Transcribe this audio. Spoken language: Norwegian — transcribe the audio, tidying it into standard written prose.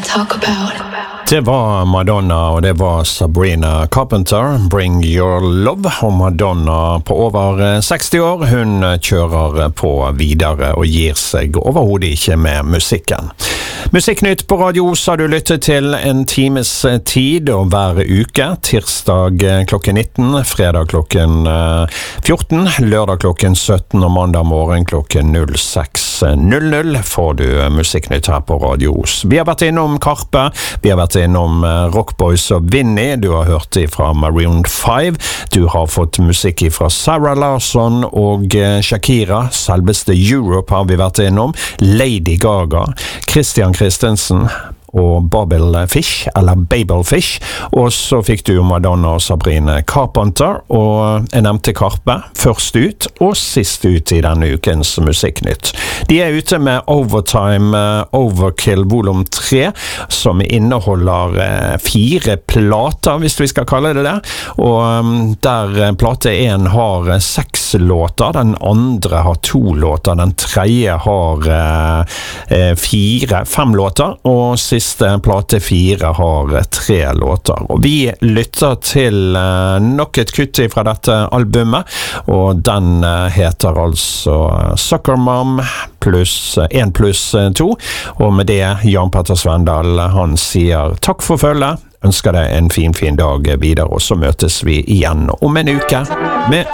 talk about. Det var Madonna, og det var Sabrina Carpenter, Bring Your Love, og Madonna på over 60 år, hun kjører på videre og gir seg overhodet ikke med musikken. Musikknytt på Radio Os har du lyttet til en times tid, og hver uke, tirsdag klokken 19, fredag klokken 14, lørdag klokken 17 og mandag morgen klokken 06.00 får du musikknytt her på Radio Os. Vi har vært innom Karpe, vi har vært innom Rockboys og Vinnie, du har hørt fra Maroon 5, du har fått musikk fra Sarah Larsson og Shakira, selveste Europe har vi vært innom, Lady Gaga, Christian Christensen og Babelfish, eller Babelfish, og så fikk du Madonna og Sabrina Carpenter, og jeg nevnte Karpe, først ut og sist ut i denne ukens musikknytt. De er ute med Overtime Overkill volum 3, som inneholder 4 plater, hvis vi skal kalle det det, og der plate 1 har 6 låter, den andre har 2 låter, den tredje har 5 låter, og siste plate 4 har 3 låter. Og vi lytter til nok et kutt fra dette albumet, og den heter altså Soccer Mom pluss 1 pluss 2, og med det Jan Petter Svendal, han sier takk for følget, ønsker deg en fin dag videre, og så møtes vi igjen om en uke med